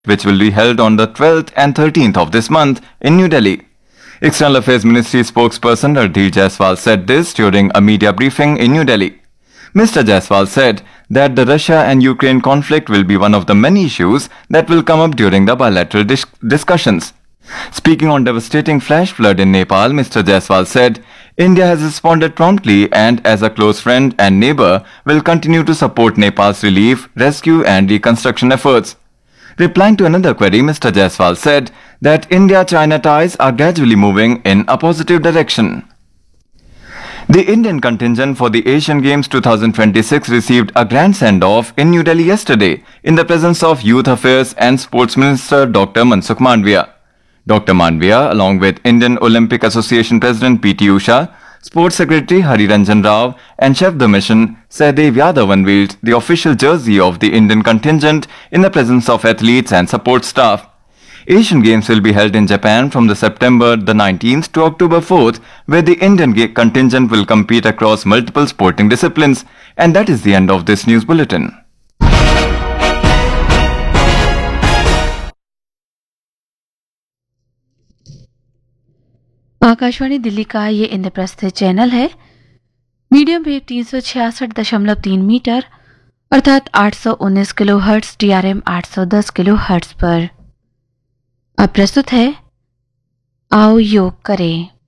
which will be held on the 12th and 13th of this month in New Delhi. External Affairs Ministry spokesperson Randhir Jaiswal said this during a media briefing in New Delhi. Mr. Jaiswal said that the Russia and Ukraine conflict will be one of the many issues that will come up during the bilateral discussions. Speaking on devastating flash flood in Nepal, Mr. Jaiswal said, India has responded promptly and as a close friend and neighbor will continue to support Nepal's relief, rescue and reconstruction efforts. Replying to another query, Mr. Jaiswal said that India-China ties are gradually moving in a positive direction. The Indian contingent for the Asian Games 2026 received a grand send-off in New Delhi yesterday in the presence of Youth Affairs and Sports Minister Dr. Mansukh Mandavia. Dr. Mandavia, along with Indian Olympic Association President P.T. Usha, Sports Secretary Hari Ranjan Rao and Chef de Mission Sahdev Yadav unveiled the official jersey of the Indian contingent in the presence of athletes and support staff. Asian Games will be held in Japan from the September the 19th to October 4th, where the Indian contingent will compete across multiple sporting disciplines. And that is the end of this news bulletin. Akashvani Delhi का ये Indraprastha channel है। Medium wave 366.3 metre अर्थात 819 kilo hertz, DRM 810 kilo hertz पर। अब प्रस्तुत है आओ योग करें।